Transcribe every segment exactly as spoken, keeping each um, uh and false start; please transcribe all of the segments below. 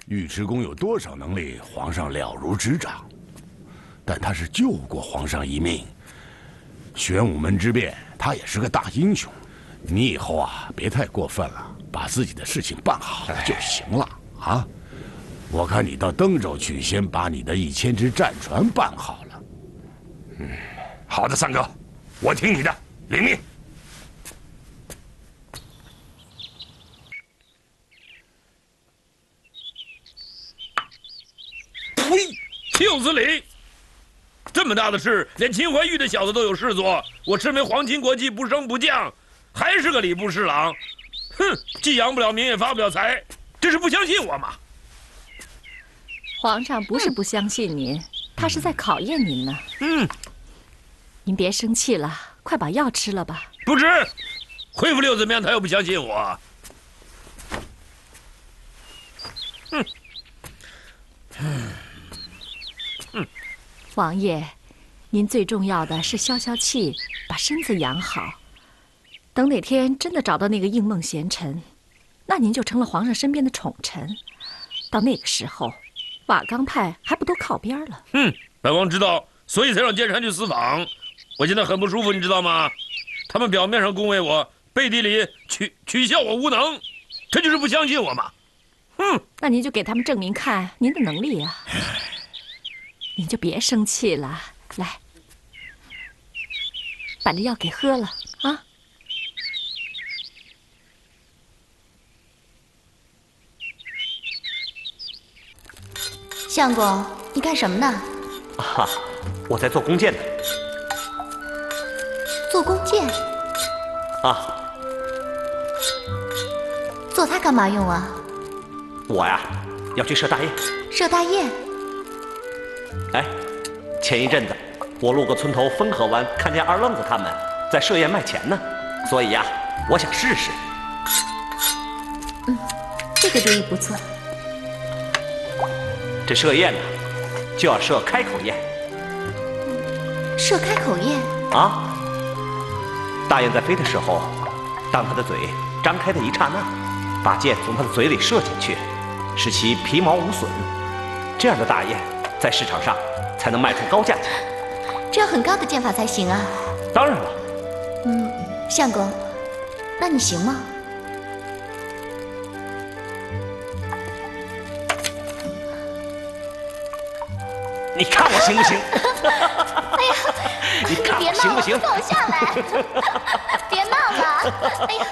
尉迟恭有多少能力，皇上了如指掌。但他是救过皇上一命，玄武门之变，他也是个大英雄。你以后啊，别太过分了，把自己的事情办好就行了啊。我看你到登州去，先把你的一千只战船办好了。 嗯，好的，三哥，我听你的，领命。 呸！庆司礼，这么大的事，连秦怀玉的小子都有事做，我身为皇亲国戚，不升不降，还是个礼部侍郎。哼，既扬不了名，也发不了财，这是不相信我吗？ 皇上不是不相信您，他是在考验您呢。 嗯， 您别生气了，快把药吃了吧。 不吃，恢复力怎么样？他又不相信我。哼， 嗯，嗯，王爷，您最重要的是消消气，把身子养好。等哪天真的找到那个应梦贤臣，那您就成了皇上身边的宠臣。到那个时候，瓦岗派还不都靠边了？ 嗯，本王知道，所以才让监察去私访。我现在很不舒服，你知道吗？他们表面上恭维我，背地里取取笑我无能，这就是不相信我嘛。哼， 那您就给他们证明看您的能力啊！您就别生气了，来，把这药给喝了啊！ 相公，你干什么呢？ 啊，我在做弓箭呢。 做弓箭？ 啊。 做它干嘛用啊？ 我呀，要去射大雁。 射大雁？ 哎，前一阵子我路过村头汾河湾，看见二愣子他们在设宴卖钱呢，所以呀，我想试试。 嗯，这个主意不错。 这射箭呢，就要射开口雁。 射开口雁？ 啊！大雁在飞的时候，当它的嘴张开的一刹那，把箭从它的嘴里射进去，使其皮毛无损。这样的大雁在市场上才能卖出高价钱。 这要很高的箭法才行啊！ 当然了。 嗯，相公，那你行吗？ 你看我行不行？ 哎呀， 你看我行不行？ 放我下来！别闹了！哎呀！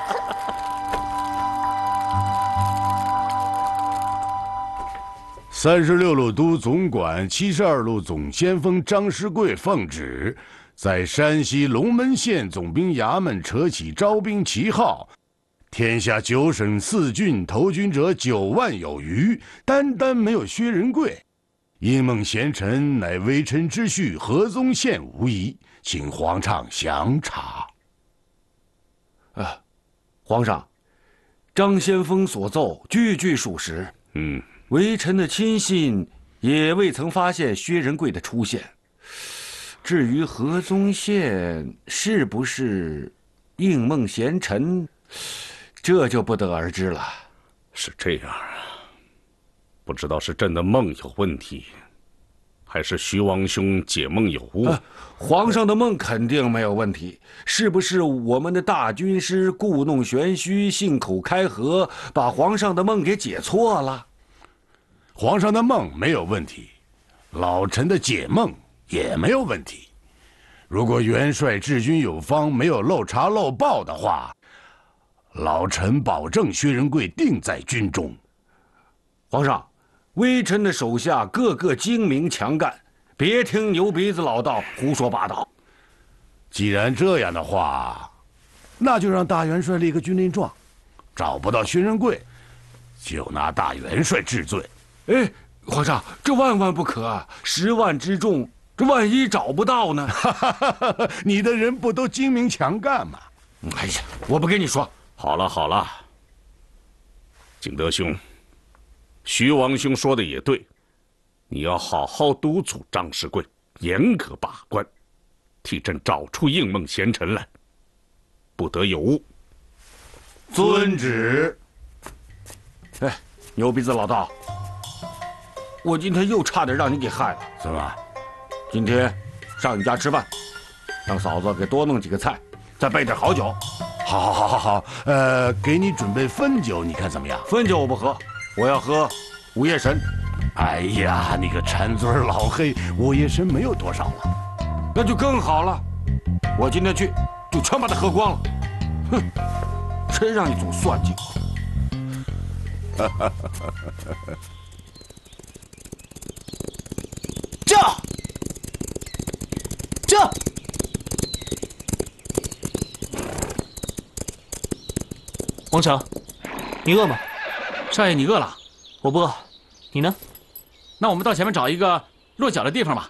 三十六路都总管、七十二路总先锋张师贵奉旨，在山西龙门县总兵衙门扯起招兵旗号，天下九省四郡投军者九万有余，单单没有薛仁贵。应梦贤臣乃微臣之婿何宗宪无疑，请皇上详查。 啊，皇上，张先锋所奏句句属实。 嗯， 微臣的亲信也未曾发现薛仁贵的出现。至于何宗宪是不是应梦贤臣，这就不得而知了。 是这样啊。不知道是朕的梦有问题，还是徐王兄解梦有误。 啊，皇上的梦肯定没有问题，是不是我们的大军师故弄玄虚、信口开河，把皇上的梦给解错了？ 皇上的梦没有问题，老臣的解梦也没有问题。如果元帅治军有方，没有漏查漏报的话，老臣保证薛仁贵定在军中。 皇上，微臣的手下个个精明强干，别听牛鼻子老道胡说八道。 既然这样的话，那就让大元帅立个军令状，找不到薛仁贵，就拿大元帅治罪。 哎，皇上，这万万不可啊！十万之众，这万一找不到呢？ 你的人不都精明强干吗？ 哎呀，我不跟你说。 好了好了，景德兄。徐王兄说的也对，你要好好督促张士贵，严格把关，替朕找出应梦贤臣来，不得有误。 遵旨。 哎， 牛鼻子老大，我今天又差点让你给害了。 怎么？ 今天上你家吃饭，让嫂子给多弄几个菜，再备点好酒。 好，好，好，好，好。呃，给你准备汾酒，你看怎么样？ 汾酒我不喝，我要喝午夜神。 哎呀，你个馋嘴老黑，午夜神没有多少了。 那就更好了，我今天去就全把它喝光了。哼，谁让你总算计我？ 这，这， 王成，你饿吗？ 少爷，你饿了？ 我不饿，你呢？ 那我们到前面找一个落脚的地方吧。